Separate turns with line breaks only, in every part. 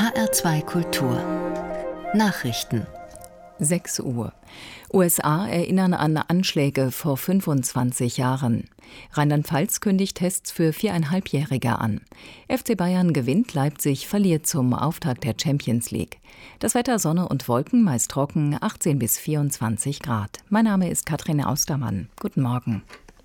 HR2 Kultur Nachrichten
6 Uhr. USA erinnern an Anschläge vor 25 Jahren. Rheinland-Pfalz kündigt Tests für 4,5-Jährige an. FC Bayern gewinnt, Leipzig verliert zum Auftakt der Champions League. Das Wetter: Sonne und Wolken, meist trocken, 18 bis 24 Grad. Mein Name ist Katrin Austermann. Guten Morgen.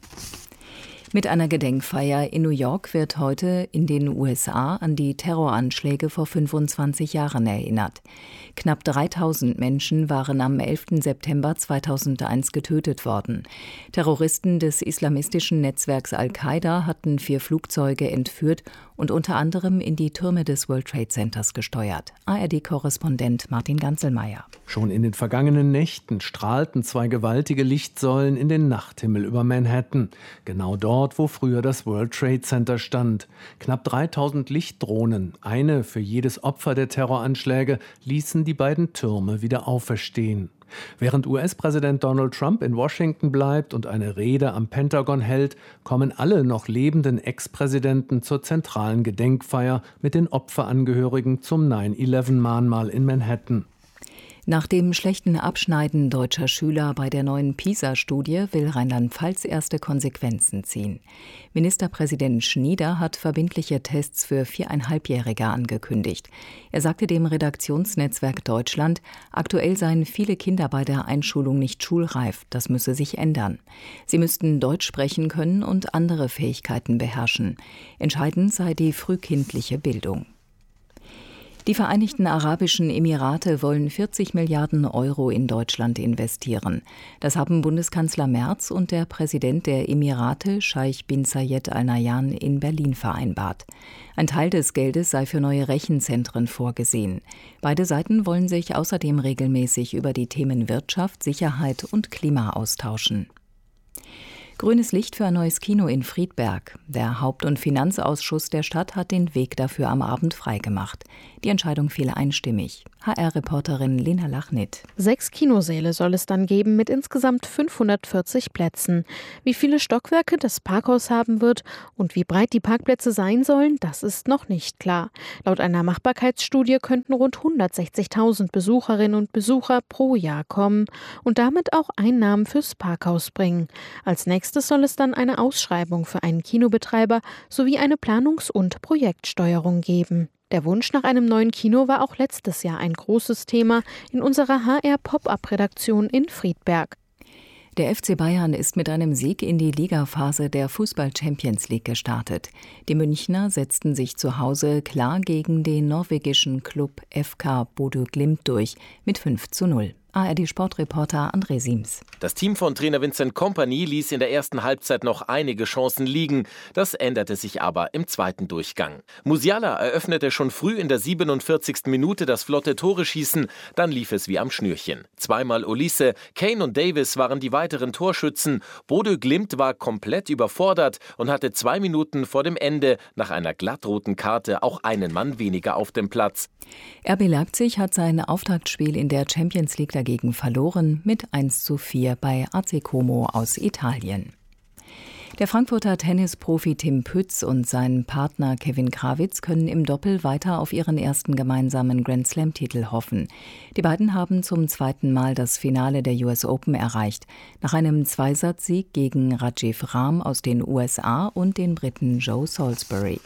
Mit einer Gedenkfeier in New York wird heute in den USA an die Terroranschläge vor 25 Jahren erinnert. Knapp 3000 Menschen waren am 11. September 2001 getötet worden. Terroristen des islamistischen Netzwerks Al-Qaida hatten 4 Flugzeuge entführt und unter anderem in die Türme des World Trade Centers gesteuert. ARD-Korrespondent Martin Ganzelmeier.
Schon in den vergangenen Nächten strahlten 2 gewaltige Lichtsäulen in den Nachthimmel über Manhattan. Genau dort, wo früher das World Trade Center stand. Knapp 3000 Lichtdrohnen, eine für jedes Opfer der Terroranschläge, ließen die beiden Türme wieder auferstehen. Während US-Präsident Donald Trump in Washington bleibt und eine Rede am Pentagon hält, kommen alle noch lebenden Ex-Präsidenten zur zentralen Gedenkfeier mit den Opferangehörigen zum 9/11-Mahnmal in Manhattan.
Nach dem schlechten Abschneiden deutscher Schüler bei der neuen PISA-Studie will Rheinland-Pfalz erste Konsequenzen ziehen. Ministerpräsident Schnieder hat verbindliche Tests für 4,5-Jährige angekündigt. Er sagte dem Redaktionsnetzwerk Deutschland, aktuell seien viele Kinder bei der Einschulung nicht schulreif. Das müsse sich ändern. Sie müssten Deutsch sprechen können und andere Fähigkeiten beherrschen. Entscheidend sei die frühkindliche Bildung. Die Vereinigten Arabischen Emirate wollen 40 Milliarden Euro in Deutschland investieren. Das haben Bundeskanzler Merz und der Präsident der Emirate, Scheich bin Zayed Al Nahyan, in Berlin vereinbart. Ein Teil des Geldes sei für neue Rechenzentren vorgesehen. Beide Seiten wollen sich außerdem regelmäßig über die Themen Wirtschaft, Sicherheit und Klima austauschen. Grünes Licht für ein neues Kino in Friedberg. Der Haupt- und Finanzausschuss der Stadt hat den Weg dafür am Abend freigemacht. Die Entscheidung fiel einstimmig. HR-Reporterin Lena Lachnit.
6 Kinosäle soll es dann geben mit insgesamt 540 Plätzen. Wie viele Stockwerke das Parkhaus haben wird und wie breit die Parkplätze sein sollen, das ist noch nicht klar. Laut einer Machbarkeitsstudie könnten rund 160.000 Besucherinnen und Besucher pro Jahr kommen und damit auch Einnahmen fürs Parkhaus bringen. Als nächstes soll es dann eine Ausschreibung für einen Kinobetreiber sowie eine Planungs- und Projektsteuerung geben. Der Wunsch nach einem neuen Kino war auch letztes Jahr ein großes Thema in unserer HR-Pop-Up-Redaktion in Friedberg.
Der FC Bayern ist mit einem Sieg in die Ligaphase der Fußball-Champions League gestartet. Die Münchner setzten sich zu Hause klar gegen den norwegischen Klub FK Bodø Glimt durch mit 5:0. ARD-Sportreporter André Siems.
Das Team von Trainer Vincent Kompany ließ in der ersten Halbzeit noch einige Chancen liegen. Das änderte sich aber im zweiten Durchgang. Musiala eröffnete schon früh in der 47. Minute das flotte Tore-Schießen. Dann lief es wie am Schnürchen. 2-mal Olise, Kane und Davis waren die weiteren Torschützen. Bodø Glimt war komplett überfordert und hatte 2 Minuten vor dem Ende nach einer glattroten Karte auch einen Mann weniger auf dem Platz.
RB Leipzig hat sein Auftaktspiel in der Champions League dagegen verloren mit 1:4 bei AC Como aus Italien. Der Frankfurter Tennisprofi Tim Pütz und sein Partner Kevin Krawitz können im Doppel weiter auf ihren ersten gemeinsamen Grand-Slam-Titel hoffen. Die beiden haben zum 2. Mal das Finale der US Open erreicht, nach einem Zweisatzsieg gegen Rajiv Ram aus den USA und den Briten Joe Salisbury.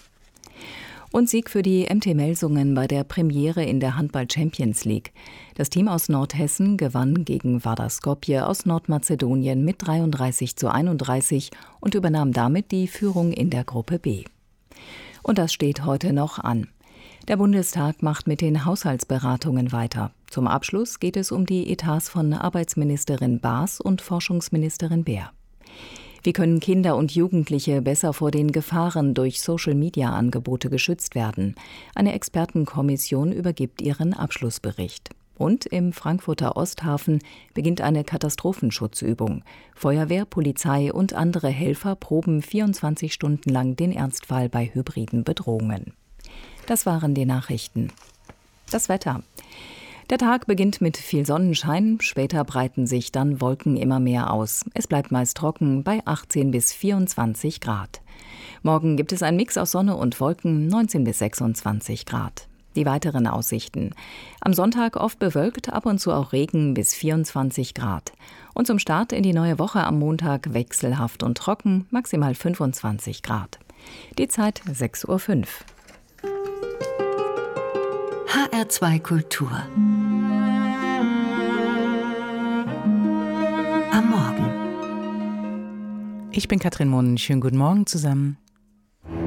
Und Sieg für die MT Melsungen bei der Premiere in der Handball-Champions League. Das Team aus Nordhessen gewann gegen Vardar Skopje aus Nordmazedonien mit 33:31 und übernahm damit die Führung in der Gruppe B. Und das steht heute noch an. Der Bundestag macht mit den Haushaltsberatungen weiter. Zum Abschluss geht es um die Etats von Arbeitsministerin Baas und Forschungsministerin Beer. Wie können Kinder und Jugendliche besser vor den Gefahren durch Social-Media-Angebote geschützt werden? Eine Expertenkommission übergibt ihren Abschlussbericht. Und im Frankfurter Osthafen beginnt eine Katastrophenschutzübung. Feuerwehr, Polizei und andere Helfer proben 24 Stunden lang den Ernstfall bei hybriden Bedrohungen. Das waren die Nachrichten. Das Wetter. Der Tag beginnt mit viel Sonnenschein, später breiten sich dann Wolken immer mehr aus. Es bleibt meist trocken bei 18 bis 24 Grad. Morgen gibt es einen Mix aus Sonne und Wolken, 19 bis 26 Grad. Die weiteren Aussichten. Am Sonntag oft bewölkt, ab und zu auch Regen bis 24 Grad. Und zum Start in die neue Woche am Montag wechselhaft und trocken, maximal 25 Grad. Die Zeit 6:05 Uhr.
HR2 Kultur. Am Morgen.
Ich bin Katrin Mohn. Schönen guten Morgen zusammen.